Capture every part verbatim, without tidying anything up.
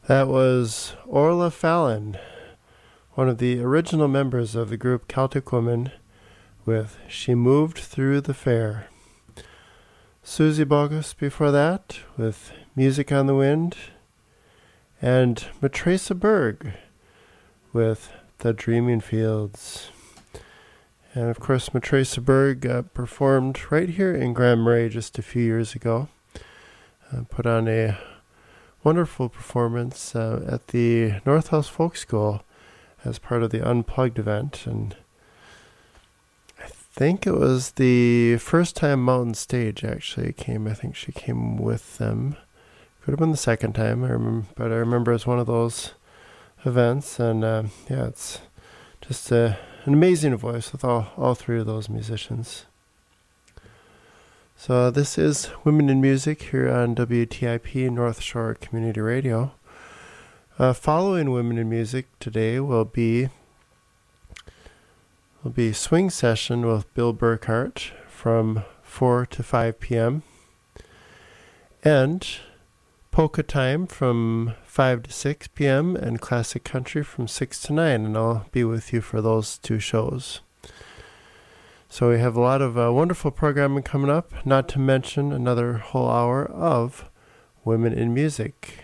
That was Orla Fallon, one of the original members of the group Celtic Woman, with She Moved Through the Fair. Susie Bogus before that, with Music on the Wind, and Matresa Berg, with The Dreaming Fields. And of course, Matresa Berg uh, performed right here in Grand Marais just a few years ago. Uh, put on a wonderful performance uh, at the North House Folk School as part of the Unplugged event. And I think it was the first time Mountain Stage actually came. I think she came with them. Could have been the second time, I remember, but I remember it was one of those events. And uh, yeah, it's just a An amazing voice with all, all three of those musicians. So uh, this is Women in Music here on W T I P North Shore Community Radio. Uh, following Women in Music today will be will be Swing Session with Bill Burkhart from four to five p.m. and Polka Time from five to six p.m. and Classic Country from six to nine, and I'll be with you for those two shows. So we have a lot of uh, wonderful programming coming up, not to mention another whole hour of Women in Music.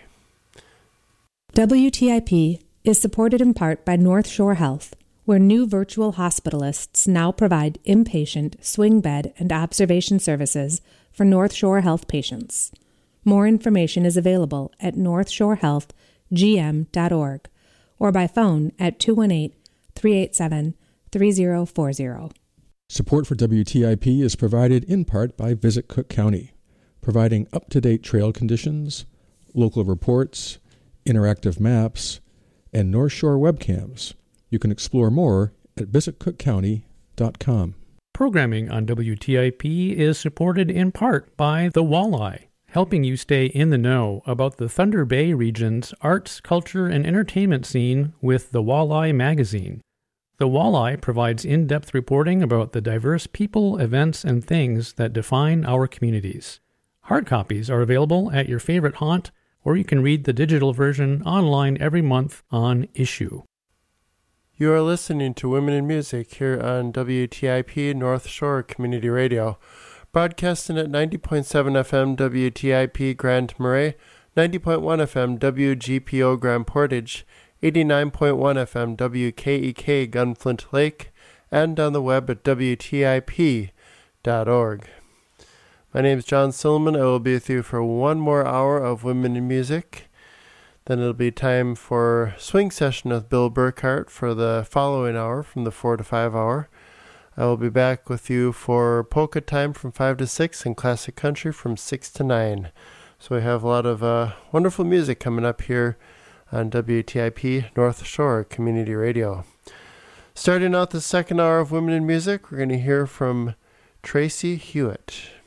W T I P is supported in part by North Shore Health, where new virtual hospitalists now provide inpatient, swing bed, and observation services for North Shore Health patients. More information is available at north shore health g m dot org or by phone at two one eight, three eight seven, three zero four zero. Support for W T I P is provided in part by Visit Cook County, providing up-to-date trail conditions, local reports, interactive maps, and North Shore webcams. You can explore more at visit cook county dot com. Programming on W T I P is supported in part by The Walleye, helping you stay in the know about the Thunder Bay region's arts, culture, and entertainment scene with The Walleye magazine. The Walleye provides in-depth reporting about the diverse people, events, and things that define our communities. Hard copies are available at your favorite haunt, or you can read the digital version online every month on Issue. You are listening to Women in Music here on W T I P North Shore Community Radio. Broadcasting at ninety point seven F M W T I P Grand Marais, ninety point one F M W G P O Grand Portage, eighty-nine point one F M W K E K Gunflint Lake, and on the web at W T I P dot org. My name is John Silliman. I will be with you for one more hour of Women in Music. Then it'll be time for Swing Session with Bill Burkhart for the following hour from the four to five hour. I will be back with you for Polka Time from five to six and Classic Country from six to nine. So we have a lot of uh, wonderful music coming up here on W T I P North Shore Community Radio. Starting out the second hour of Women in Music, we're going to hear from Tracy Hewitt.